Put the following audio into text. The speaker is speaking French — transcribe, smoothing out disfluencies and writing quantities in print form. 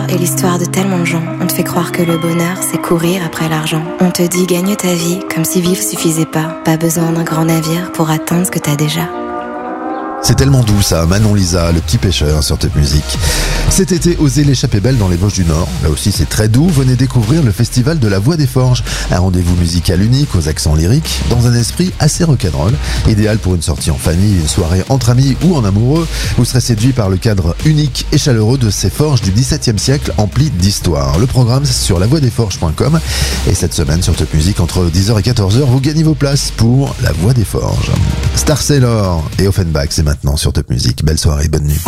est l'histoire de tellement de gens. On te fait croire que le bonheur, c'est courir après l'argent. On te dit gagne ta vie, comme si vivre suffisait pas. Pas besoin d'un grand navire pour atteindre ce que t'as déjà. C'est tellement doux ça, Manon Lisa, le petit pêcheur sur Top Music. Cet été, osez l'échapper belle dans les Vosges du Nord. Là aussi c'est très doux, venez découvrir le festival de la Voix des Forges. Un rendez-vous musical unique aux accents lyriques, dans un esprit assez rock'n'roll. Idéal pour une sortie en famille, une soirée entre amis ou en amoureux. Vous serez séduit par le cadre unique et chaleureux de ces forges du XVIIe siècle emplis d'histoire. Le programme c'est sur lavoixdesforges.com. Et cette semaine sur Top Music, entre 10h et 14h, vous gagnez vos places pour la Voix des Forges. Star Sailor et Offenbach, c'est maintenant sur Top Music. Belle soirée, bonne nuit.